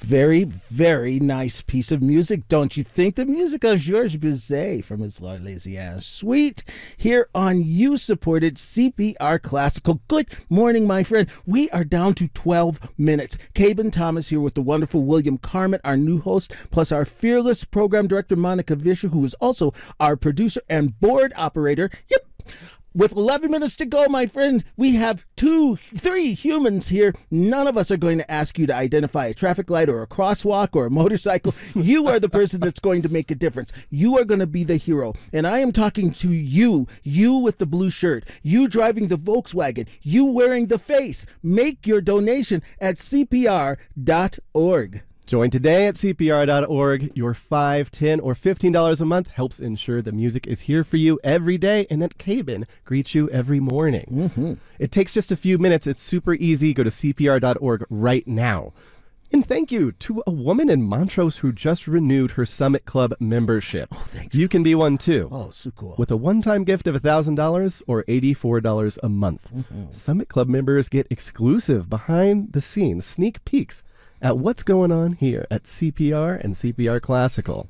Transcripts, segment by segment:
Very, very nice piece of music, don't you think? The music of Georges Bizet from his L'Arlésienne Suite here on you-supported CPR Classical. Good morning, my friend. We are down to 12 minutes. Caben Thomas here with the wonderful William Carmen, our new host, plus our fearless program director, Monica Vischer, who is also our producer and board operator. Yep. With 11 minutes to go, my friend, we have 3 humans here. None of us are going to ask you to identify a traffic light or a crosswalk or a motorcycle. You are the person that's going to make a difference. You are going to be the hero. And I am talking to you with the blue shirt, you driving the Volkswagen, you wearing the face. Make your donation at CPR.org. Join today at CPR.org. Your $5, $10, or $15 a month helps ensure the music is here for you every day and that Caben greets you every morning. Mm-hmm. It takes just a few minutes. It's super easy. Go to CPR.org right now. And thank you to a woman in Montrose who just renewed her Summit Club membership. Oh, thank you. You can be one too. Oh, so cool. With a one-time gift of $1,000 or $84 a month. Mm-hmm. Summit Club members get exclusive behind-the-scenes sneak peeks at what's going on here at CPR and CPR Classical.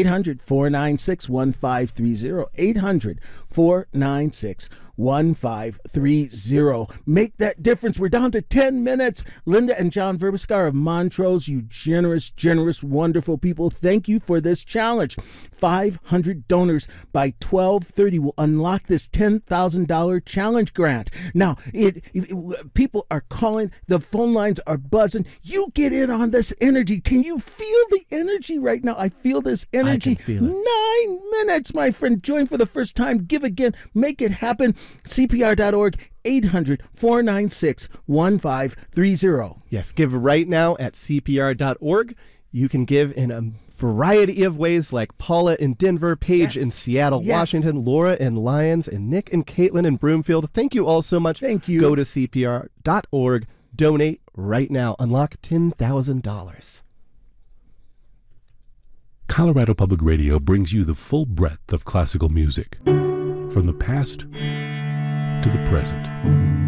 800-496-1530. 800-496-1530. Make that difference. We're down to 10 minutes. Linda and John Verbiskar of Montrose, you generous, wonderful people. Thank you for this challenge. 500 donors by 12:30 will unlock this $10,000 challenge grant. Now, people are calling. The phone lines are buzzing. You get in on this energy. Can you feel the energy right now? I feel this energy. I can feel it. 9 minutes, my friend. Join for the first time. Give again. Make it happen. CPR.org. 800-496-1530. Yes, give right now at CPR.org. You can give in a variety of ways, like Paula in Denver, Paige in Seattle, Washington, Laura in Lyons, and Nick and Caitlin in Broomfield. Thank you all so much. Thank you. Go to CPR.org. Donate right now. Unlock $10,000. Colorado Public Radio brings you the full breadth of classical music, from the past to the present.